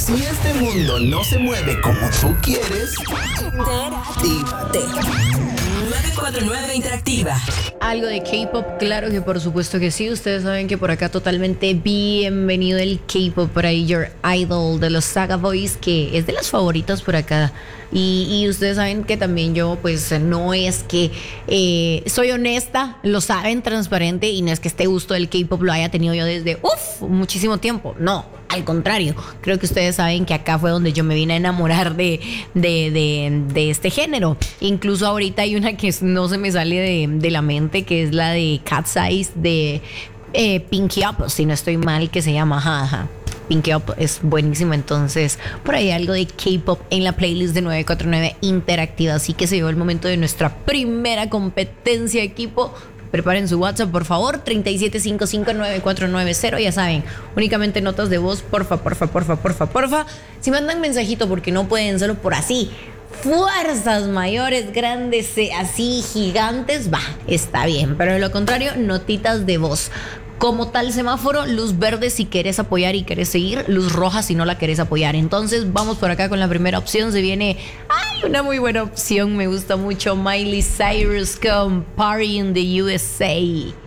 Si este mundo no se mueve como tú quieres, actívate. 949 Interactiva. Algo de K-pop, claro que por supuesto que sí. Ustedes saben que por acá totalmente bienvenido el K-pop, por ahí Your Idol de los Saga Boys, que es de las favoritas por acá. Y ustedes saben que también yo, pues no es que soy honesta, lo saben, transparente, y no es que este gusto del K-pop lo haya tenido yo desde muchísimo tiempo. No, al contrario, creo que ustedes saben que acá fue donde yo me vine a enamorar de este género. Incluso ahorita hay una que no se me sale de la mente, que es la de Cat's Eyes de Pinky Up, si no estoy mal, que se llama Jaja. Pinky Up es buenísimo. Entonces, por ahí algo de K-pop en la playlist de 949 Interactiva. Así que se llegó el momento de nuestra primera competencia, equipo. Preparen su WhatsApp, por favor, 37559490. Ya saben, únicamente notas de voz, porfa. Si mandan mensajito porque no pueden, solo por así, fuerzas mayores, grandes, así, gigantes, va, está bien. Pero de lo contrario, notitas de voz. Como tal semáforo, luz verde si querés apoyar y querés seguir, luz roja si no la querés apoyar. Entonces vamos por acá con la primera opción. Se viene, una muy buena opción, me gusta mucho, Miley Cyrus con Party in the USA.